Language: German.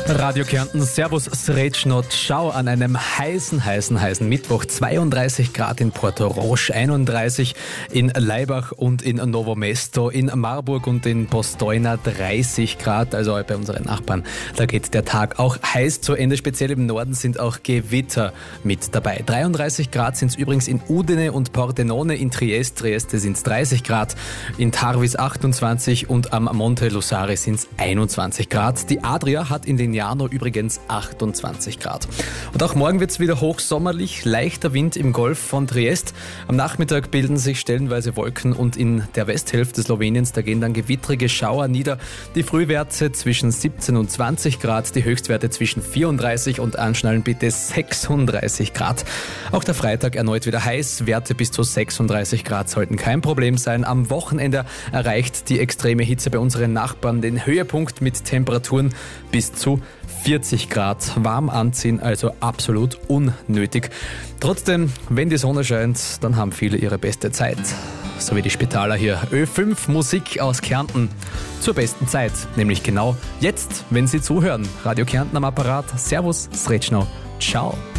Radio Kärnten, Servus Sretschno, ciao an einem heißen Mittwoch. 32 Grad in Porto Roche, 31 in Laibach und in Novo Mesto, in Marburg und in Postojna 30 Grad, also bei unseren Nachbarn. Da geht der Tag auch heiß zu Ende, speziell im Norden sind auch Gewitter mit dabei. 33 Grad sind es übrigens in Udine und Pordenone, in Trieste sind es 30 Grad, in Tarvis 28 und am Monte Lusare sind es 21 Grad. Die Adria hat in den Lignano übrigens 28 Grad. Und auch morgen wird es wieder hochsommerlich, leichter Wind im Golf von Trieste. Am Nachmittag bilden sich stellenweise Wolken und in der Westhälfte Sloweniens, da gehen dann gewittrige Schauer nieder. Die Frühwerte zwischen 17 und 20 Grad, die Höchstwerte zwischen 34 und anschnallen bitte 36 Grad. Auch der Freitag erneut wieder heiß, Werte bis zu 36 Grad sollten kein Problem sein. Am Wochenende erreicht die extreme Hitze bei unseren Nachbarn den Höhepunkt mit Temperaturen bis zu 40 Grad. Warm anziehen, also absolut unnötig. Trotzdem, wenn die Sonne scheint, dann haben viele ihre beste Zeit. So wie die Spitaler hier. Ö5 Musik aus Kärnten zur besten Zeit. Nämlich genau jetzt, wenn Sie zuhören. Radio Kärnten am Apparat. Servus, Sretschno. Ciao.